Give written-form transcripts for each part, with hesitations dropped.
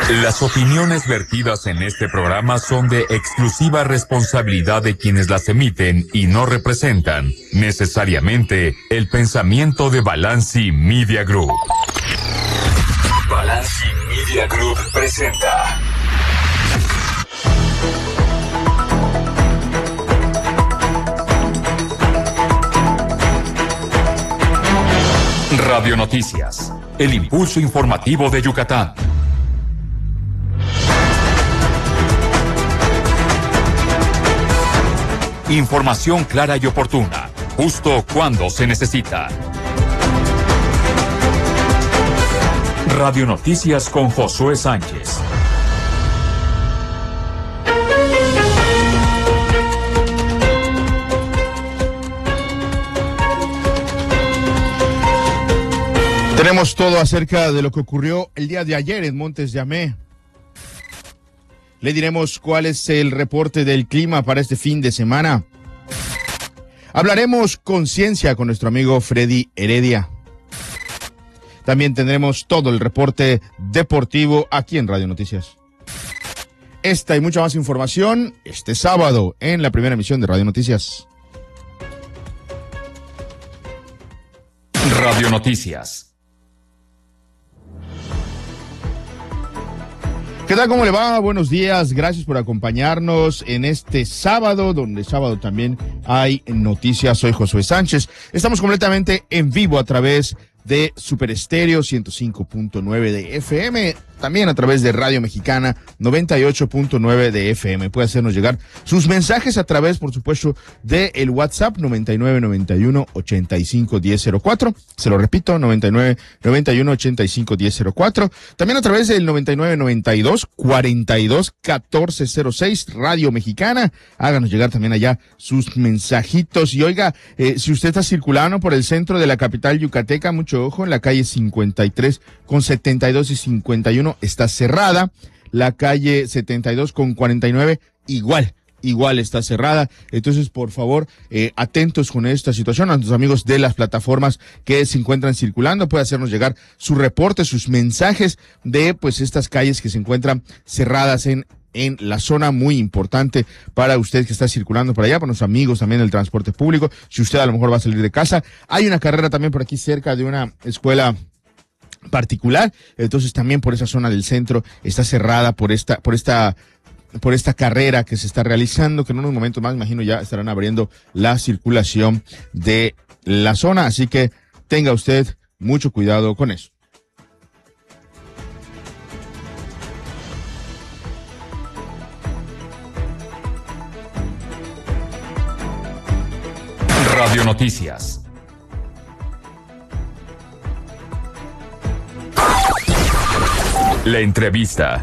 Las opiniones vertidas en este programa son de exclusiva responsabilidad de quienes las emiten y no representan necesariamente el pensamiento de Balanci Media Group. Balanci Media Group presenta Radio Noticias, el impulso informativo de Yucatán. Información clara y oportuna, justo cuando se necesita. Radio Noticias con Josué Sánchez. Tenemos todo acerca de lo que ocurrió el día de ayer en Montes de Amé. Le diremos cuál es el reporte del clima para este fin de semana. Hablaremos con ciencia con nuestro amigo Freddy Heredia. También tendremos todo el reporte deportivo aquí en Radio Noticias. Esta y mucha más información este sábado en la primera emisión de Radio Noticias. Radio Noticias. ¿Qué tal? ¿Cómo le va? Buenos días. Gracias por acompañarnos en este sábado, donde sábado también hay noticias. Soy Josué Sánchez. Estamos completamente en vivo a través de Super Estéreo 105.9 de FM, también a través de Radio Mexicana 98.9 de FM. Puede hacernos llegar sus mensajes a través, por supuesto, de el WhatsApp 9991-851004. Se lo repito, 9991-851004. También a través del 9992-421406, Radio Mexicana. Háganos llegar también allá sus mensajitos. Y oiga, si usted está circulando por el centro de la capital yucateca, mucho ojo, en la calle 53 con 72 y 51 está cerrada. La calle 72 con 49 igual está cerrada. Entonces, por favor, atentos con esta situación. A nuestros amigos de las plataformas que se encuentran circulando, puede hacernos llegar su reporte, sus mensajes de pues estas calles que se encuentran cerradas en la zona, muy importante para usted que está circulando por allá, para nuestros amigos también del transporte público. Si usted a lo mejor va a salir de casa, hay una carrera también por aquí cerca de una escuela particular, entonces también por esa zona del centro está cerrada por esta carrera que se está realizando, que en unos momentos más, imagino, ya estarán abriendo la circulación de la zona, así que tenga usted mucho cuidado con eso. Radio Noticias. La entrevista.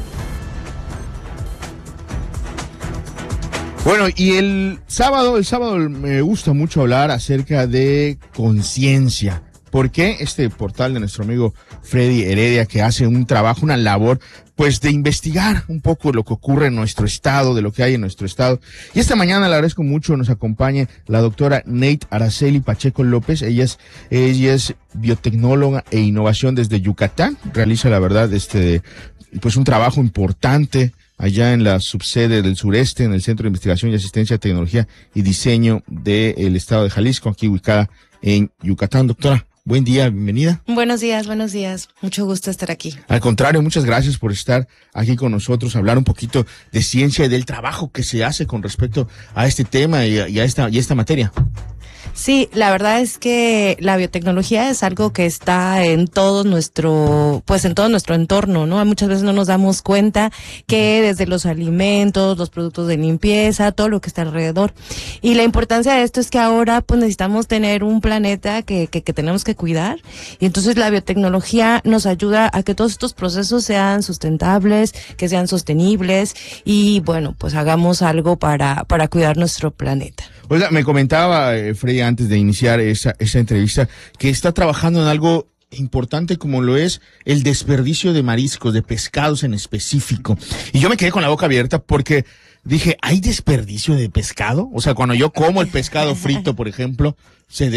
Bueno, y el sábado me gusta mucho hablar acerca de conciencia. ¿Por qué? Este portal de nuestro amigo Freddy Heredia, que hace un trabajo, una labor, pues de investigar un poco lo que ocurre en nuestro estado, de lo que hay en nuestro estado. Y esta mañana le agradezco mucho, nos acompaña la doctora Nate Araceli Pacheco López. Ella es biotecnóloga e innovación desde Yucatán. Realiza, la verdad, pues un trabajo importante allá en la subsede del sureste, en el Centro de Investigación y Asistencia a Tecnología y Diseño del estado de Jalisco, aquí ubicada en Yucatán. Doctora, buen día, bienvenida. Buenos días. Mucho gusto estar aquí. Al contrario, muchas gracias por estar aquí con nosotros, hablar un poquito de ciencia y del trabajo que se hace con respecto a este tema y a esta materia. Sí, la verdad es que la biotecnología es algo que está en todo nuestro entorno, ¿no? Muchas veces no nos damos cuenta que desde los alimentos, los productos de limpieza, todo lo que está alrededor. Y la importancia de esto es que ahora pues necesitamos tener un planeta que tenemos que cuidar. Y entonces la biotecnología nos ayuda a que todos estos procesos sean sustentables, que sean sostenibles y bueno, pues hagamos algo para cuidar nuestro planeta. Oiga, me comentaba Freddy antes de iniciar esa entrevista que está trabajando en algo importante como lo es el desperdicio de mariscos, de pescados en específico. Y yo me quedé con la boca abierta porque dije, ¿hay desperdicio de pescado? O sea, cuando yo como el pescado frito, por ejemplo,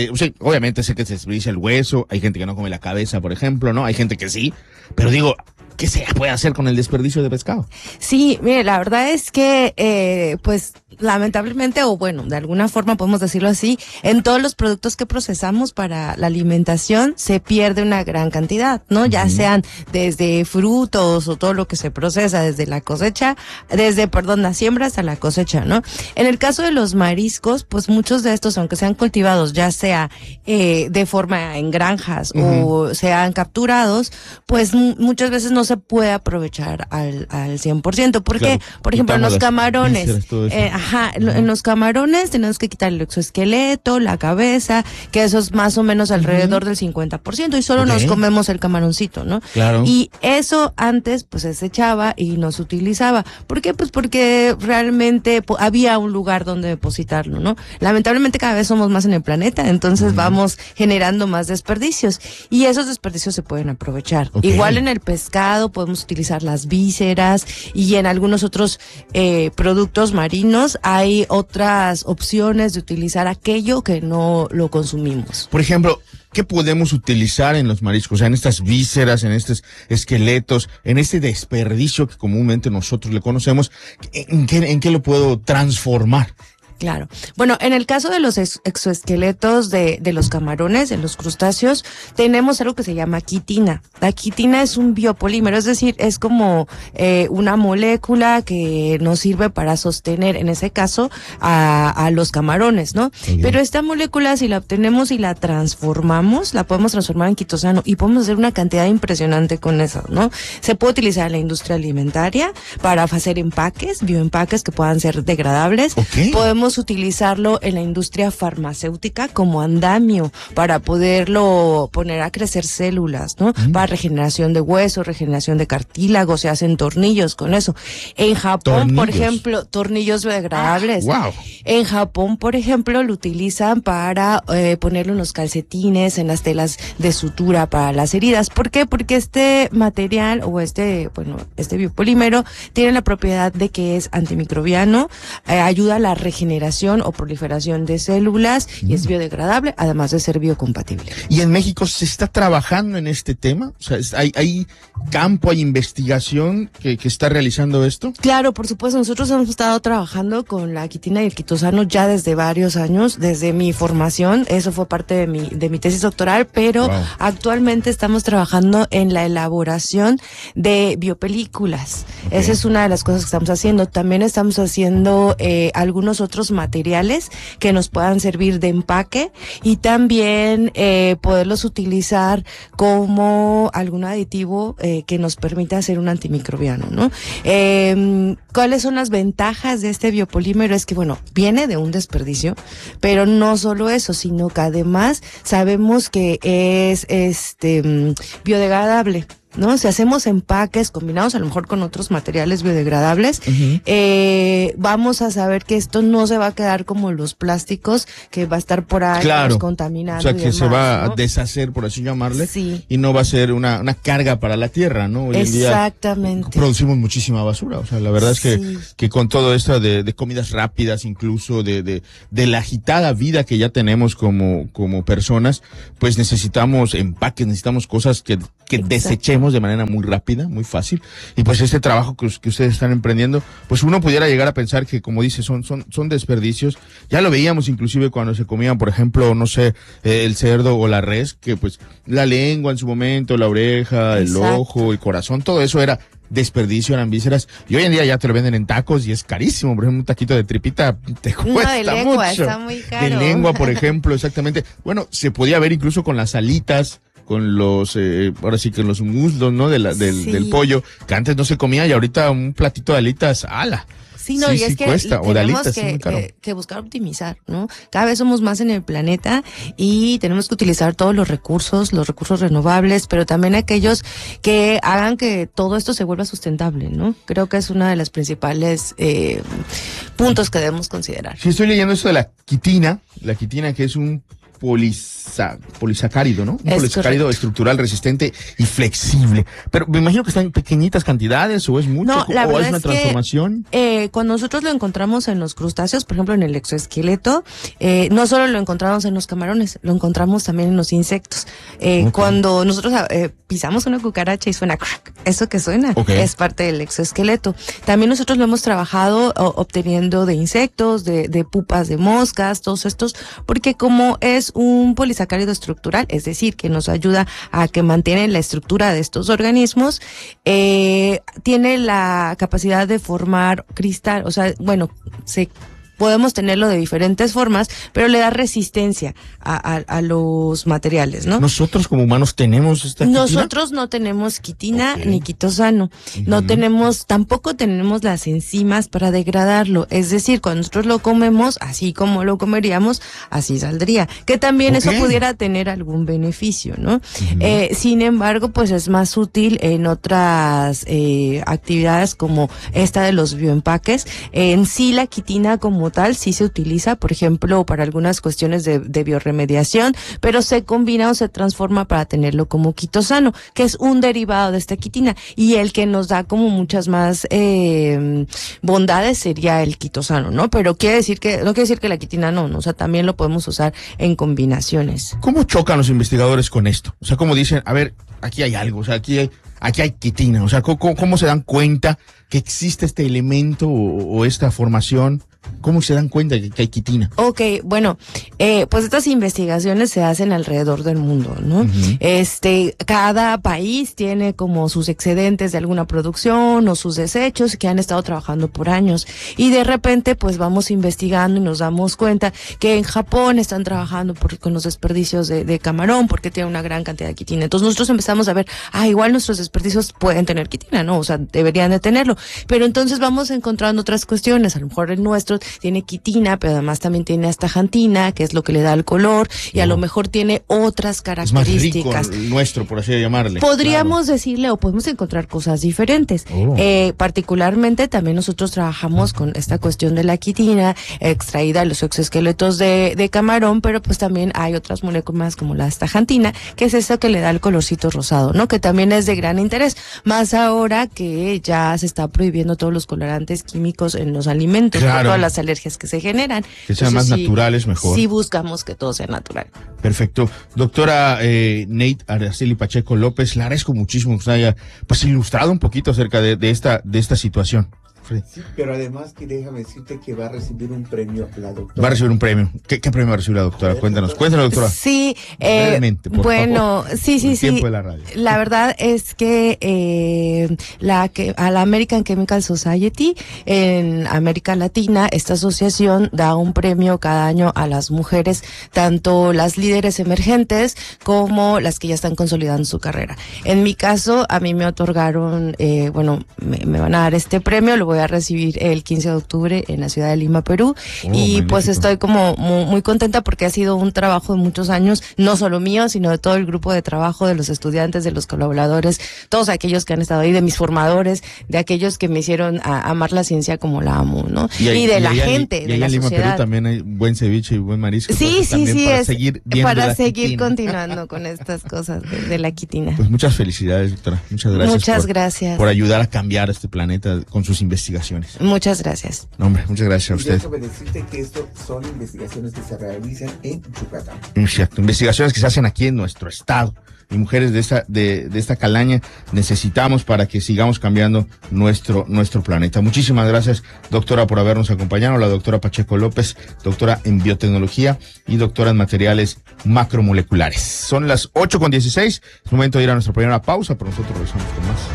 obviamente sé que se desperdicia el hueso, hay gente que no come la cabeza, por ejemplo, ¿no? Hay gente que sí, pero digo, ¿qué se puede hacer con el desperdicio de pescado? Sí, mire, la verdad es que, pues, lamentablemente, o bueno, de alguna forma podemos decirlo así, en todos los productos que procesamos para la alimentación se pierde una gran cantidad, ¿no? Ya sean desde frutos o todo lo que se procesa desde la cosecha, la siembra hasta la cosecha, ¿no? En el caso de los mariscos, pues muchos de estos, aunque sean cultivados, ya sea de forma en granjas o sean capturados, pues muchas veces no se puede aprovechar al 100%. ¿Por qué? Por ejemplo, en los camarones, en los camarones tenemos que quitar el exoesqueleto, la cabeza, que eso es más o menos alrededor del 50%, y solo nos comemos el camaroncito, ¿no? Claro. Y eso antes pues se echaba y no se utilizaba. ¿Por qué? Pues porque realmente había un lugar donde depositarlo, ¿no? Lamentablemente cada vez somos más en el planeta, entonces vamos generando más desperdicios, y esos desperdicios se pueden aprovechar. Igual en el pescado podemos utilizar las vísceras, y en algunos otros productos marinos hay otras opciones de utilizar aquello que no lo consumimos. Por ejemplo, ¿qué podemos utilizar en los mariscos? O sea, en estas vísceras, en estos esqueletos, en este desperdicio que comúnmente nosotros le conocemos, ¿en qué lo puedo transformar? Claro. Bueno, en el caso de los exoesqueletos de los camarones, de los crustáceos, tenemos algo que se llama quitina. La quitina es un biopolímero, es decir, es como una molécula que nos sirve para sostener, en ese caso, a los camarones, ¿no? Pero esta molécula, si la obtenemos y la transformamos, la podemos transformar en quitosano, y podemos hacer una cantidad impresionante con eso, ¿no? Se puede utilizar en la industria alimentaria para hacer empaques, bioempaques que puedan ser degradables. Podemos utilizarlo en la industria farmacéutica como andamio para poderlo poner a crecer células, ¿no? Para regeneración de hueso, regeneración de cartílago, se hacen tornillos con eso. En Japón, por ejemplo, tornillos biodegradables. En Japón, por ejemplo, lo utilizan para ponerlo en los calcetines, en las telas de sutura para las heridas. ¿Por qué? Porque este material o este biopolímero tiene la propiedad de que es antimicrobiano, ayuda a la regeneración o proliferación de células y es biodegradable, además de ser biocompatible. ¿Y en México se está trabajando en este tema? O sea, ¿hay campo, hay investigación que está realizando esto? Claro, por supuesto. Nosotros hemos estado trabajando con la quitina y el quitosano ya desde varios años, desde mi formación. Eso fue parte de mi tesis doctoral, pero actualmente estamos trabajando en la elaboración de biopelículas. Esa es una de las cosas que estamos haciendo. También estamos haciendo algunos otros materiales que nos puedan servir de empaque, y también poderlos utilizar como algún aditivo que nos permita hacer un antimicrobiano, ¿no? ¿Cuáles son las ventajas de este biopolímero? Es que, bueno, viene de un desperdicio, pero no solo eso, sino que además sabemos que es biodegradable, ¿no? Si hacemos empaques combinados a lo mejor con otros materiales biodegradables, vamos a saber que esto no se va a quedar como los plásticos, que va a estar por ahí contaminando. O sea, que se va a deshacer, por así llamarle, y no va a ser una carga para la tierra, ¿no? Hoy en día producimos muchísima basura. O sea, la verdad es que con todo esto de comidas rápidas, incluso de la agitada vida que ya tenemos como personas, pues necesitamos empaques, necesitamos cosas que desechemos de manera muy rápida, muy fácil. Y pues este trabajo que ustedes están emprendiendo, pues uno pudiera llegar a pensar que, como dice, son desperdicios. Ya lo veíamos inclusive cuando se comían, por ejemplo, no sé, el cerdo o la res, que pues la lengua en su momento, la oreja, el ojo, el corazón, todo eso era desperdicio, eran vísceras, y hoy en día ya te lo venden en tacos y es carísimo. Por ejemplo, un taquito de tripita te cuesta de lengua, mucho. está muy caro. De lengua, por ejemplo, exactamente. Bueno, se podía ver incluso con las alitas, con los, ahora sí que los muslos, ¿no? Del pollo, que antes no se comía, y ahorita un platito de alitas, ¡ala! Sí, no, y es que cuesta, tenemos que buscar optimizar, ¿no? Cada vez somos más en el planeta y tenemos que utilizar todos los recursos renovables, pero también aquellos que hagan que todo esto se vuelva sustentable, ¿no? Creo que es una de las principales puntos que debemos considerar. Sí, estoy leyendo esto de la quitina que es un polisacárido, ¿no? Un Es polisacárido correcto. estructural resistente y flexible. Pero me imagino que está en pequeñitas cantidades, o es mucho, No, la o verdad es una es que, transformación. Cuando nosotros lo encontramos en los crustáceos, por ejemplo en el exoesqueleto, no solo lo encontramos en los camarones, lo encontramos también en los insectos. Ok. Cuando nosotros pisamos una cucaracha y suena crack, eso que suena Ok. es parte del exoesqueleto. También nosotros lo hemos trabajado obteniendo de insectos, de pupas de moscas, todos estos, porque como es un polisacárido estructural, es decir, que nos ayuda a que mantiene la estructura de estos organismos, tiene la capacidad de formar cristal, o sea, bueno, podemos tenerlo de diferentes formas, pero le da resistencia a los materiales, ¿no? Nosotros como humanos tenemos esta quitina. Nosotros no tenemos quitina Ok. ni quitosano. No tenemos, tampoco tenemos las enzimas para degradarlo. Es decir, cuando nosotros lo comemos, así como lo comeríamos, así saldría. Que también eso Ok. pudiera tener algún beneficio, ¿no? Sin embargo, pues es más útil en otras actividades como esta de los bioempaques. En sí, la quitina como tal sí se utiliza, por ejemplo, para algunas cuestiones de bioremediación, pero se combina o se transforma para tenerlo como quitosano, que es un derivado de esta quitina, y el que nos da como muchas más bondades sería el quitosano, ¿no? Pero no quiere decir que la quitina no, o sea, también lo podemos usar en combinaciones. ¿Cómo chocan los investigadores con esto? O sea, ¿cómo dicen, a ver, aquí hay algo, o sea, aquí hay quitina? O sea, ¿cómo se dan cuenta que existe este elemento o esta formación? ¿Cómo se dan cuenta que hay quitina? Ok, bueno, pues estas investigaciones se hacen alrededor del mundo, ¿no? Cada país tiene como sus excedentes de alguna producción o sus desechos que han estado trabajando por años, y de repente pues vamos investigando y nos damos cuenta que en Japón están trabajando con los desperdicios de camarón porque tiene una gran cantidad de quitina. Entonces nosotros empezamos a ver, igual nuestros desperdicios pueden tener quitina, ¿no? O sea, deberían de tenerlo. Pero entonces vamos encontrando otras cuestiones, a lo mejor el nuestro tiene quitina, pero además también tiene astaxantina, que es lo que le da el color, y a lo mejor tiene otras Es más rico características. el nuestro, por así llamarle. Podríamos decirle, o podemos encontrar cosas diferentes. Oh. Particularmente también nosotros trabajamos con esta cuestión de la quitina extraída de los exoesqueletos de camarón, pero pues también hay otras moléculas como la astaxantina, que es eso que le da el colorcito rosado, ¿no? Que también es de gran interés, más ahora que ya se está prohibiendo todos los colorantes químicos en los alimentos, por Claro. todas las alergias que se generan. Que sean Entonces, más naturales, mejor. Sí buscamos que todo sea natural. Perfecto. Doctora Nate Araceli Pacheco López, le agradezco muchísimo que nos haya pues ilustrado un poquito acerca de esta situación. Sí, pero además que déjame decirte que va a recibir un premio la doctora. Va a recibir un premio. ¿Qué premio va a recibir la doctora? Cuéntanos, doctora. Sí, Brevemente, por bueno, favor. sí. El tiempo de la radio. La verdad es que a la American Chemical Society en América Latina, esta asociación da un premio cada año a las mujeres, tanto las líderes emergentes como las que ya están consolidando su carrera. En mi caso, a mí me otorgaron, me van a dar este premio, lo voy a recibir el 15 de octubre en la ciudad de Lima, Perú, y magnífico. pues estoy como muy contenta porque ha sido un trabajo de muchos años, no solo mío, sino de todo el grupo de trabajo, de los estudiantes, de los colaboradores, todos aquellos que han estado ahí, de mis formadores, de aquellos que me hicieron amar la ciencia como la amo, ¿no? Y de la gente, y de ahí la en Lima, sociedad. Perú también hay buen ceviche y buen marisco. Sí, entonces también sí, para es seguir viendo para la seguir quitina. continuando con estas cosas de la quitina. Pues muchas felicidades, doctora. Muchas gracias. Muchas gracias. Por ayudar a cambiar este planeta con sus investigaciones. Muchas gracias. No, hombre, muchas gracias a Y usted. déjame decirte que esto son investigaciones que se realizan en Yucatán. Exacto. Investigaciones que se hacen aquí en nuestro estado. Y mujeres de esta calaña necesitamos para que sigamos cambiando nuestro planeta. Muchísimas gracias, doctora, por habernos acompañado. La doctora Pacheco López, doctora en biotecnología y doctora en materiales macromoleculares. Son las 8:16. Es momento de ir a nuestra primera pausa, pero nosotros regresamos con más.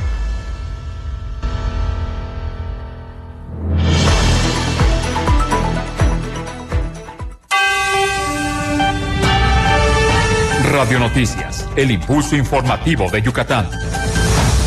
Radio Noticias, el impulso informativo de Yucatán.